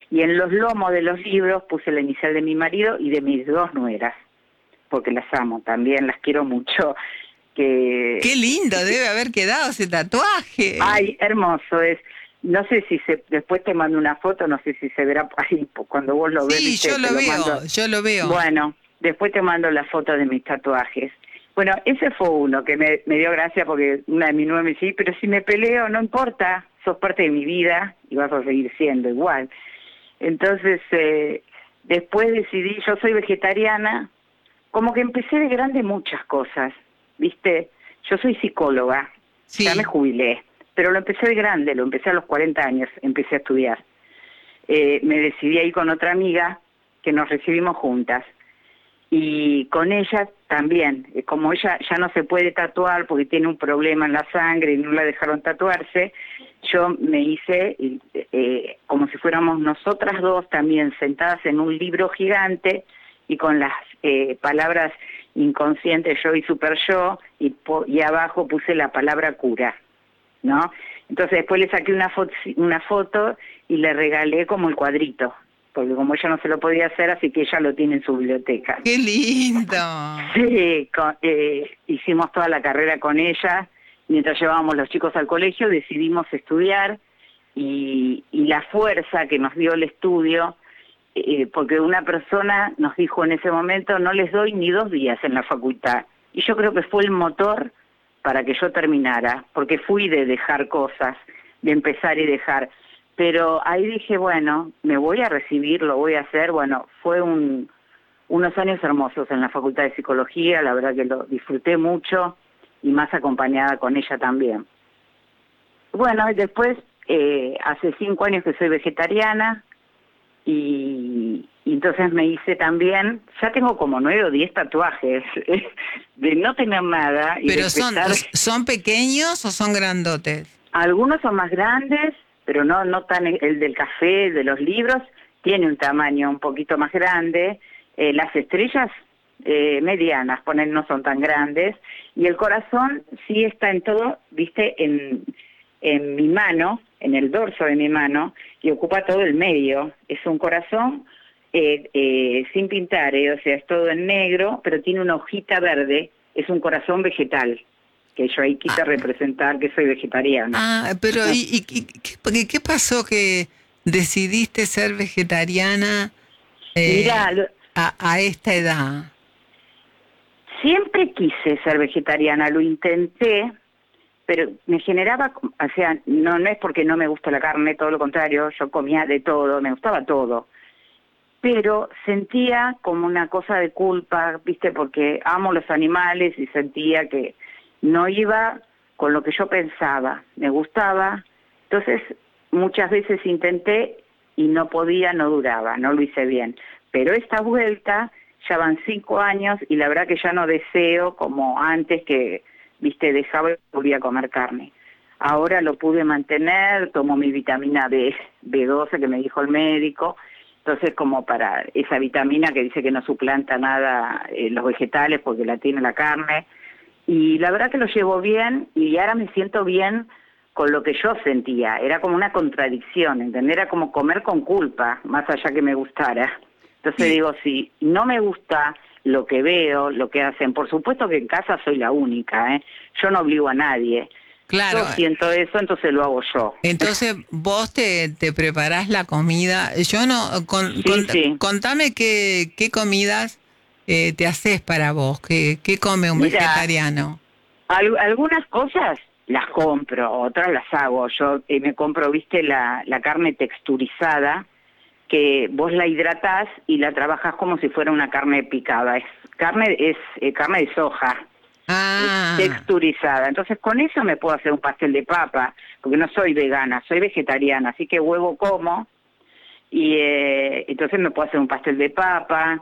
Y en los lomos de los libros puse la inicial de mi marido y de mis 2 nueras, porque las amo también, las quiero mucho. Qué lindo debe haber quedado ese tatuaje. Ay, hermoso es. No sé si después te mando una foto, no sé si se verá ahí cuando vos lo ves, Sí, ¿viste? yo lo veo, yo lo veo. Bueno, después te mando la foto de mis tatuajes. Bueno, ese fue uno que me dio gracia porque una de mis nueve me dice, pero si me peleo, no importa, sos parte de mi vida y vas a seguir siendo igual. Entonces, después decidí, yo soy vegetariana, como que empecé de grande muchas cosas, ¿viste? Yo soy psicóloga, Sí. ya me jubilé, pero lo empecé de grande, lo empecé a los 40 años, empecé a estudiar. Me decidí ahí con otra amiga que nos recibimos juntas. Y con ella también, como ella ya no se puede tatuar porque tiene un problema en la sangre y no la dejaron tatuarse, yo me hice como si fuéramos nosotras dos también sentadas en un libro gigante y con las palabras inconscientes yo y super yo y abajo puse la palabra cura, ¿no? Entonces después le saqué una foto y le regalé como el cuadrito, porque como ella no se lo podía hacer, así que ella lo tiene en su biblioteca. ¡Qué lindo! Sí, hicimos toda la carrera con ella, mientras llevábamos los chicos al colegio, decidimos estudiar, y la fuerza que nos dio el estudio, porque una persona nos dijo en ese momento, no les doy ni 2 días en la facultad, y yo creo que fue el motor para que yo terminara, porque fui de dejar cosas, de empezar y dejar. Pero ahí dije, bueno, me voy a recibir, lo voy a hacer. Bueno, fue unos años hermosos en la Facultad de Psicología, la verdad que lo disfruté mucho y más acompañada con ella también. Bueno, y después, hace 5 años que soy vegetariana y entonces me hice también, ya tengo como 9 o 10 tatuajes de no tener nada. Y ¿Pero de son pequeños o son grandotes? Algunos son más grandes, pero no tan el del café, el de los libros, tiene un tamaño un poquito más grande. Las estrellas medianas, no son tan grandes. Y el corazón sí está en todo, viste, en mi mano, en el dorso de mi mano, y ocupa todo el medio. Es un corazón sin pintar, o sea, es todo en negro, pero tiene una hojita verde, es un corazón vegetal, que yo ahí quise representar que soy vegetariana. Pero ¿qué pasó que decidiste ser vegetariana Mira, a esta edad? Siempre quise ser vegetariana, lo intenté, pero me generaba, o sea, no es porque no me gusta la carne, todo lo contrario, yo comía de todo, me gustaba todo, pero sentía como una cosa de culpa, viste, porque amo los animales y sentía que no iba con lo que yo pensaba, me gustaba, entonces muchas veces intenté y no podía, no duraba, no lo hice bien, pero esta vuelta ya van 5 años y la verdad que ya no deseo como antes que, viste, dejaba y volvía a comer carne. Ahora lo pude mantener, tomo mi vitamina B12 que me dijo el médico, entonces como para esa vitamina que dice que no suplanta nada los vegetales porque la tiene la carne, y la verdad que lo llevo bien y ahora me siento bien con lo que yo sentía, era como una contradicción, ¿entendés? Era como comer con culpa, más allá que me gustara. Entonces digo, si no me gusta lo que veo, lo que hacen, por supuesto que en casa soy la única, yo no obligo a nadie. Claro. Yo siento eso, entonces lo hago yo. Entonces vos te preparás la comida. Yo no, Sí. Contame qué comidas te haces para vos, qué come un Mira, vegetariano. Algunas cosas las compro, otras las hago. Yo me compro, viste, la carne texturizada, que vos la hidratás y la trabajás como si fuera una carne picada. Es carne de soja, texturizada. Entonces con eso me puedo hacer un pastel de papa, porque no soy vegana, soy vegetariana, así que huevo como, y entonces me puedo hacer un pastel de papa.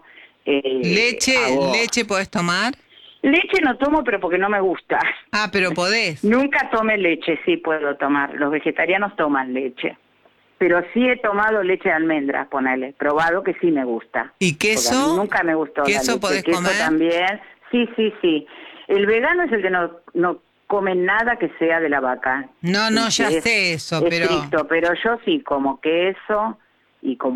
¿Leche podés tomar? Leche no tomo, pero porque no me gusta. Pero podés. Nunca tomé leche, sí puedo tomar. Los vegetarianos toman leche. Pero sí he tomado leche de almendras, ponele. Probado que sí me gusta. ¿Y queso? Porque a mí nunca me gustó la leche. ¿Queso podés queso comer? También. Sí. El vegano es el que no come nada que sea de la vaca. No, ya sé eso, pero... Estricto, pero yo sí como queso y como